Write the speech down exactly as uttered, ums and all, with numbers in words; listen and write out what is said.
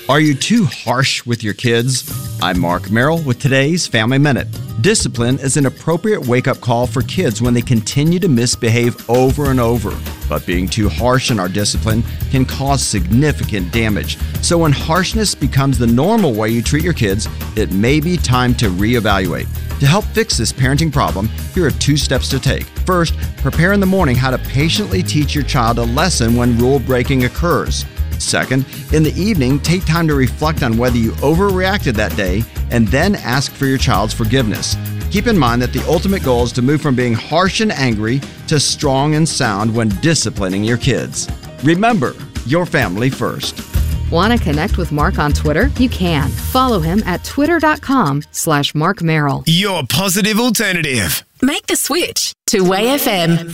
Are you too harsh with your kids? I'm Mark Merrill with today's Family Minute. Discipline is an appropriate wake-up call for kids when they continue to misbehave over and over. But being too harsh in our discipline can cause significant damage. So when harshness becomes the normal way you treat your kids, it may be time to reevaluate. To help fix this parenting problem, here are two steps to take. First, prepare in the morning how to patiently teach your child a lesson when rule breaking occurs. Second, in the evening, take time to reflect on whether you overreacted that day and then ask for your child's forgiveness. Keep in mind that the ultimate goal is to move from being harsh and angry to strong and sound when disciplining your kids. Remember, your family first. Want to connect with Mark on Twitter? You can. Follow him at twitter.com slash Mark Merrill. Your positive alternative. Make the switch to W A F M.